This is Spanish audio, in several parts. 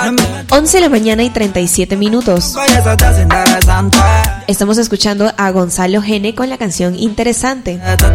11 de la mañana y 37 minutos. Estamos escuchando a Gonzalo Gene con la canción Interesante.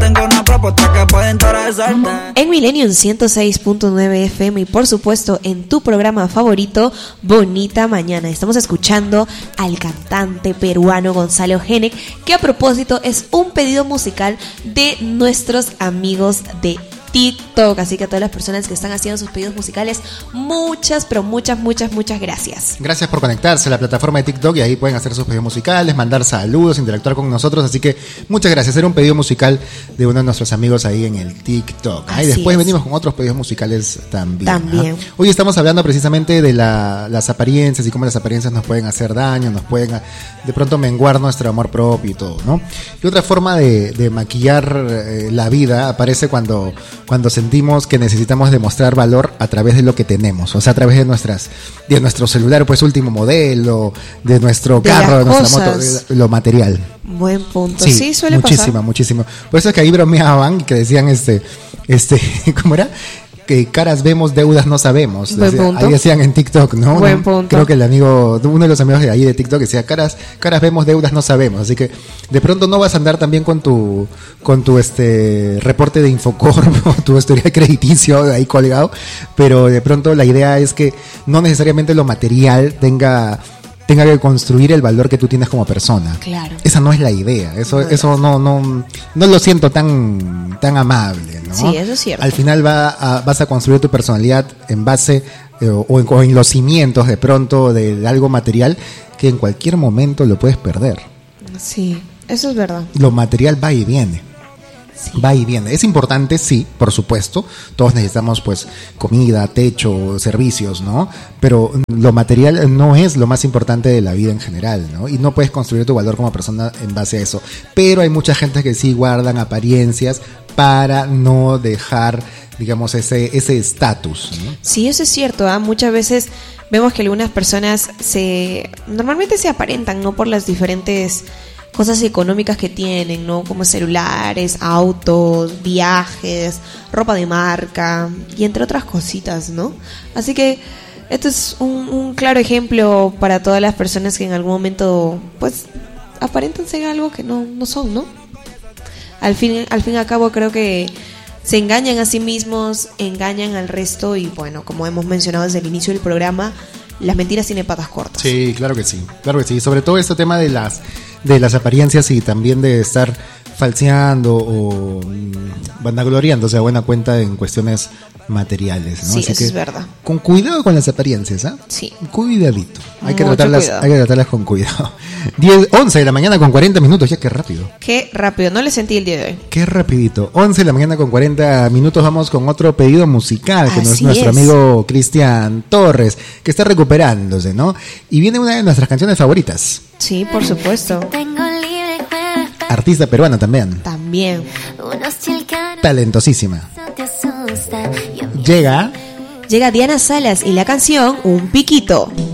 En Millennium 106.9 FM y por supuesto en tu programa favorito, Bonita Mañana. Estamos escuchando al cantante peruano Gonzalo Gene, que a propósito es un pedido musical de nuestros amigos de TikTok, así que a todas las personas que están haciendo sus pedidos musicales, muchas gracias. Gracias por conectarse a la plataforma de TikTok y ahí pueden hacer sus pedidos musicales, mandar saludos, interactuar con nosotros, así que muchas gracias. Era un pedido musical de uno de nuestros amigos ahí en el TikTok. Y después venimos con otros pedidos musicales también. Hoy estamos hablando precisamente de las apariencias y cómo las apariencias nos pueden hacer daño, nos pueden de pronto menguar nuestro amor propio y todo, ¿no? Y otra forma de maquillar la vida aparece cuando sentimos que necesitamos demostrar valor a través de lo que tenemos, o sea, a través de nuestro celular, pues último modelo, de nuestro carro, de nuestra moto, de lo material. Buen punto. Sí, suele pasar. Muchísimo. Por eso es que ahí bromeaban, que decían ¿cómo era? Que caras vemos, deudas no sabemos. Ahí decían en TikTok, ¿no? Buen punto. Creo que uno de los amigos de ahí de TikTok decía, caras vemos, deudas no sabemos. Así que de pronto no vas a andar también con tu reporte de Infocorp o tu historial crediticio ahí colgado, pero de pronto la idea es que no necesariamente lo material tenga que construir el valor que tú tienes como persona. Claro. Esa no es la idea. Eso no lo siento tan amable, ¿no? Sí, eso es cierto. Al final vas a construir tu personalidad en base o en los cimientos de pronto de algo material que en cualquier momento lo puedes perder. Sí, eso es verdad. Lo material va y viene. Sí. Va y viene. Es importante, sí, por supuesto. Todos necesitamos pues comida, techo, servicios, ¿no? Pero lo material no es lo más importante de la vida en general, ¿no? Y no puedes construir tu valor como persona en base a eso. Pero hay mucha gente que sí guardan apariencias para no dejar, digamos, ese estatus, ¿no? Sí, eso es cierto, ¿eh? Muchas veces vemos que algunas personas normalmente se aparentan, ¿no? Por las diferentes cosas económicas que tienen, ¿no? Como celulares, autos, viajes, ropa de marca y entre otras cositas, ¿no? Así que esto es un claro ejemplo para todas las personas que en algún momento pues aparentan ser algo que no son, ¿no? Al fin y al cabo creo que se engañan a sí mismos, engañan al resto y bueno, como hemos mencionado desde el inicio del programa, las mentiras tienen patas cortas. Sí, claro que sí. Sobre todo este tema de las apariencias y también de estar falseando o vanagloriándose a buena cuenta en cuestiones materiales, ¿no? Sí, así eso que es verdad. Con cuidado con las apariencias, ¿ah? Sí. Cuidadito. Hay que Mucho tratarlas, cuidado. hay que tratarlas con cuidado. 11 de la mañana con 40 minutos, ya qué rápido. Qué rápido, no le sentí el día de hoy. Qué rapidito. 11 de la mañana con 40 minutos, vamos con otro pedido musical, que es nuestro amigo Cristian Torres, que está recuperándose, ¿no? Y viene una de nuestras canciones favoritas. Sí, por supuesto. Artista peruana también. También. Talentosísima. Llega Diana Salas y la canción Un Piquito.